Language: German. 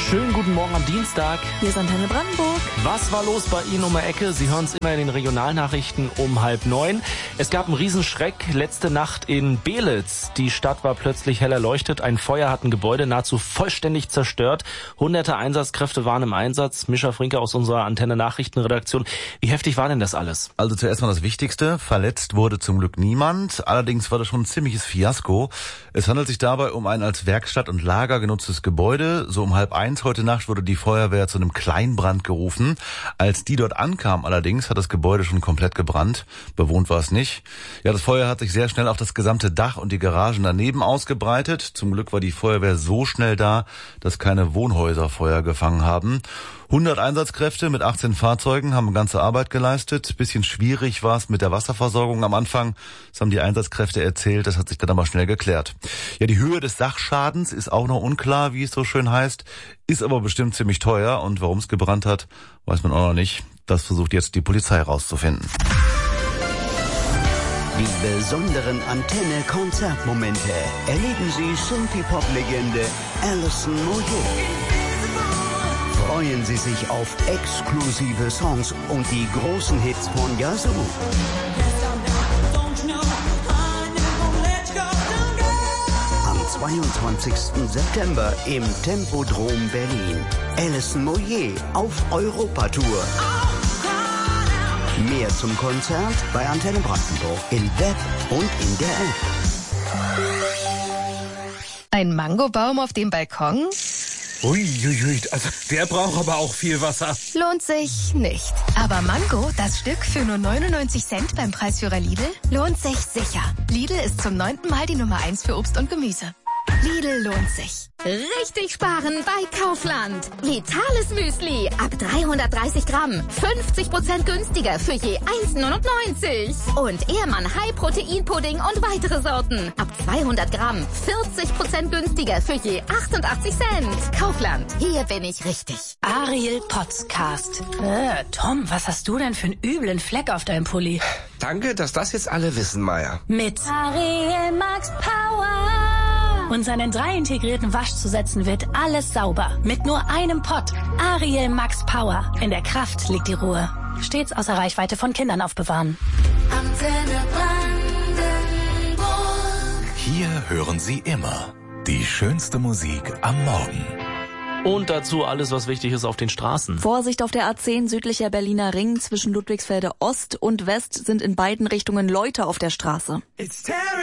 Schönen guten Morgen am Dienstag. Hier ist Antenne Brandenburg. Was war los bei Ihnen um die Ecke? Sie hören es immer in den Regionalnachrichten um 8:30. Es gab einen Riesenschreck letzte Nacht in Beelitz. Die Stadt war plötzlich hell erleuchtet. Ein Feuer hat ein Gebäude nahezu vollständig zerstört. Hunderte Einsatzkräfte waren im Einsatz. Mischa Frinke aus unserer Antenne Nachrichtenredaktion. Wie heftig war denn das alles? Also zuerst mal das Wichtigste. Verletzt wurde zum Glück niemand. Allerdings war das schon ein ziemliches Fiasko. Es handelt sich dabei um ein als Werkstatt und Lager genutztes Gebäude. So um 12:30 heute Nacht wurde die Feuerwehr zu einem Kleinbrand gerufen. Als die dort ankam allerdings, hat das Gebäude schon komplett gebrannt. Bewohnt war es nicht. Ja, das Feuer hat sich sehr schnell auf das gesamte Dach und die Garagen daneben ausgebreitet. Zum Glück war die Feuerwehr so schnell da, dass keine Wohnhäuser Feuer gefangen haben. 100 Einsatzkräfte mit 18 Fahrzeugen haben ganze Arbeit geleistet. Bisschen schwierig war es mit der Wasserversorgung am Anfang. Das haben die Einsatzkräfte erzählt. Das hat sich dann aber schnell geklärt. Ja, die Höhe des Sachschadens ist auch noch unklar, wie es so schön heißt. Ist aber bestimmt ziemlich teuer. Und warum es gebrannt hat, weiß man auch noch nicht. Das versucht jetzt die Polizei rauszufinden. Die besonderen Antenne-Konzertmomente erleben Sie Synthie-Pop-Legende Alison Moyet. Freuen Sie sich auf exklusive Songs und die großen Hits von Yazoo. Am 22. September im Tempodrom Berlin. Alison Moyet auf Europatour. Mehr zum Konzert bei Antenne Brandenburg im Web und in der App. Ein Mangobaum auf dem Balkon? Uiuiui, also der braucht aber auch viel Wasser. Lohnt sich nicht. Aber Mango, das Stück für nur 99 Cent beim Preisführer Lidl, lohnt sich sicher. Lidl ist zum 9. Mal die Nummer 1 für Obst und Gemüse. Lidl lohnt sich. Richtig sparen bei Kaufland. Vitales Müsli ab 330 Gramm. 50% günstiger für je 1,99. Und Ehrmann High Protein Pudding und weitere Sorten. Ab 200 Gramm. 40% günstiger für je 88 Cent. Kaufland. Hier bin ich richtig. Ariel Podcast. Tom, was hast du denn für einen üblen Fleck auf deinem Pulli? Danke, dass das jetzt alle wissen, Maya. Mit Ariel Max Power. und seinen 3 integrierten Waschzusätzen wird alles sauber. Mit nur einem Pott. Ariel Max Power. In der Kraft liegt die Ruhe. Stets außer Reichweite von Kindern aufbewahren. Antenne Brandenburg. Hier hören Sie immer die schönste Musik am Morgen. Und dazu alles, was wichtig ist auf den Straßen. Vorsicht auf der A10 südlicher Berliner Ring zwischen Ludwigsfelde Ost und West sind in beiden Richtungen Leute auf der Straße.